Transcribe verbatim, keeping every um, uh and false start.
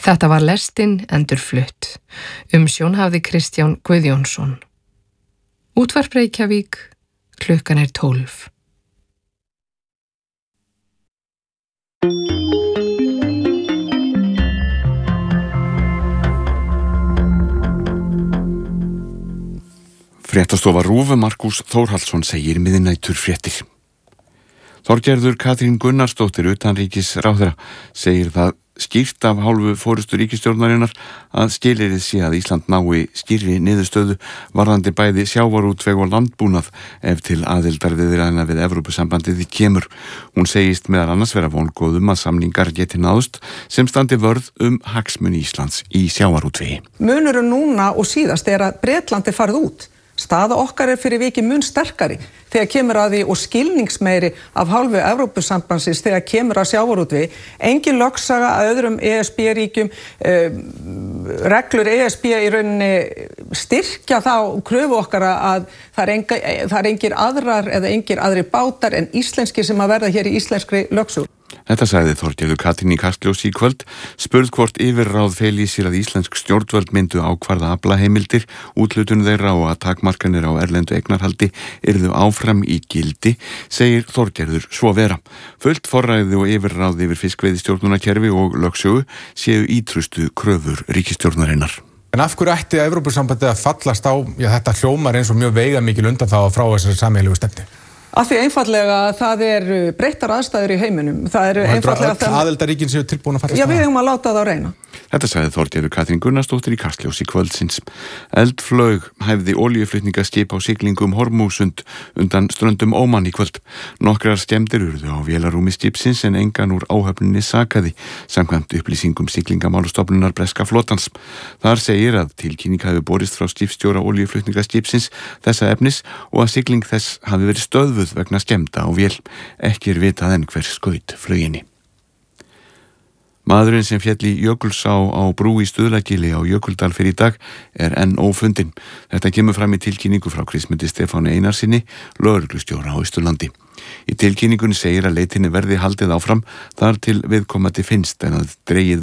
Þetta var lestin endurflutt. Umsjón hafði Kristján Guðjónsson. Útvarp Reykjavík, klukkan er tólf. Fréttastofa RÚV, Markús Þórhallsson segir miðnætur fréttir. Þorgerður Katrín Gunnarsdóttir utanríkisráðherra segir það skýrt af hálfu forystu ríkisstjórnarinnar að skilyrðið sé að Ísland nái skýrri niðurstöðu varðandi bæði sjávarútveg og landbúnað ef til aðildarviðræðna við Evrópusambandið kemur. Hún segist meðal annars vera vongóðum að samningar geti náðst sem standi vörð um hagsmuni Íslands í sjávarútvegi. Munurinn núna og síðast er að Bretland er farið út. Staða okkar er fyrir vikið mun sterkari þegar kemur að því og skilningsmeiri af hálfu Evrópusambandsins þegar kemur að sjávarútvegi. Engin lögsaga að öðrum E S B-ríkjum, um, reglur E S B í rauninni styrkja þá kröfu okkar að það er, enga, það er engir aðrar eða engir aðri bátar en íslenskir sem að verða hér í íslenskri lögsögu. Þetta sagði Þorgerður Katrín í Kastljósi í kvöld, spurð hvort yfirráð feli í sér að íslensk stjórnvöld myndu ákvarða aflaheimildir, úthlutun þeirra og að takmarkanir á erlendu eignarhaldi yrðu áfram í gildi, segir Þorgerður svo vera. Fullt forræði og yfirráð yfir fiskveiðistjórnunarkerfi og lögsögu séu ítrustu kröfur ríkisstjórnarinnar. En af hverju ætti Evrópusambandið að fallast á, já, þetta hljómar eins og mjög veigamikil undanþága frá þessari sameiginlegu stefnu? Af því einfaldlega það er breyttar aðstæður í heiminum. Það er einfaldlega það... aðildarríkin séu tilbúin að fallast á? Já, við höfum að láta það á reyna. Þetta sagði Þorgerður Katrín Gunnarsdóttir í Kastljósi kvöldsins. Eldflaug hæfði olíuflutningaskip á siglingu um Hormúsund undan ströndum Óman í kvöld. Nokkrar skemmdir urðu á vélarrúmi skipsins en engan úr áhöfninni sakaði, samkvæmt upplýsingum siglingamálastofnunar breska flotans. Þar segir að tilkynning hafi borist frá skipstjóra olíuflutningaskipsins þessa efnis og að sigling þess hafi verið stöðvuð vegna skemmda á vél. Ekki er vitað enn hver skaut fluginni. Maðurinn sem féll í Jökulsá á brú í Stuðlagili á Jökuldal fyrir í dag er enn ófundinn. Þetta kemur fram í tilkynningu frá Kristmundi Stefáni Einarsinni, lögreglustjóra á Austurlandi. Í tilkynningunni segir að leitinni verði haldið áfram þar til viðkomandi finnst en að dregið